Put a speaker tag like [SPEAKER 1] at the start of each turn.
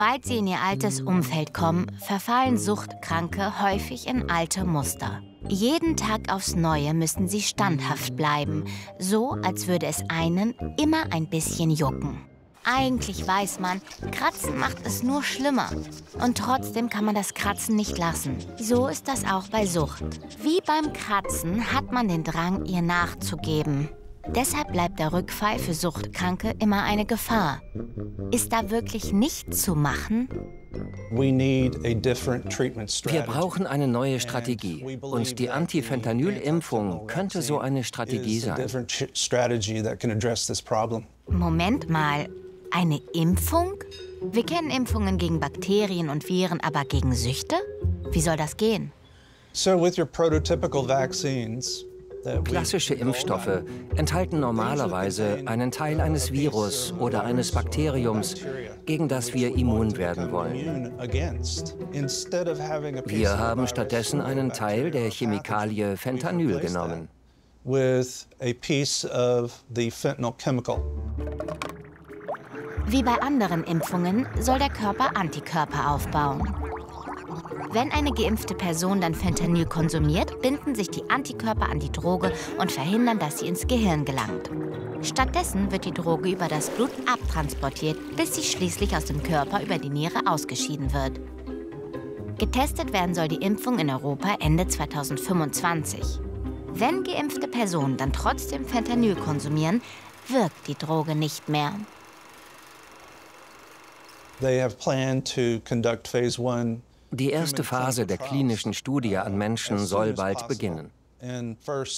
[SPEAKER 1] Sobald sie in ihr altes Umfeld kommen, verfallen Suchtkranke häufig in alte Muster. Jeden Tag aufs Neue müssen sie standhaft bleiben, so als würde es einen immer ein bisschen jucken. Eigentlich weiß man, Kratzen macht es nur schlimmer. Und trotzdem kann man das Kratzen nicht lassen. So ist das auch bei Sucht. Wie beim Kratzen hat man den Drang, ihr nachzugeben. Deshalb bleibt der Rückfall für Suchtkranke immer eine Gefahr. Ist da wirklich nichts zu machen?
[SPEAKER 2] Wir brauchen eine neue Strategie. Und die Antifentanyl-Impfung könnte so eine Strategie sein.
[SPEAKER 1] Moment mal, eine Impfung? Wir kennen Impfungen gegen Bakterien und Viren, aber gegen Süchte? Wie soll das gehen?
[SPEAKER 2] Klassische Impfstoffe enthalten normalerweise einen Teil eines Virus oder eines Bakteriums, gegen das wir immun werden wollen. Wir haben stattdessen einen Teil der Chemikalie Fentanyl genommen.
[SPEAKER 1] Wie bei anderen Impfungen soll der Körper Antikörper aufbauen. Wenn eine geimpfte Person dann Fentanyl konsumiert, binden sich die Antikörper an die Droge und verhindern, dass sie ins Gehirn gelangt. Stattdessen wird die Droge über das Blut abtransportiert, bis sie schließlich aus dem Körper über die Niere ausgeschieden wird. Getestet werden soll die Impfung in Europa Ende 2025. Wenn geimpfte Personen dann trotzdem Fentanyl konsumieren, wirkt die Droge nicht mehr.
[SPEAKER 2] Die erste Phase der klinischen Studie an Menschen soll bald beginnen.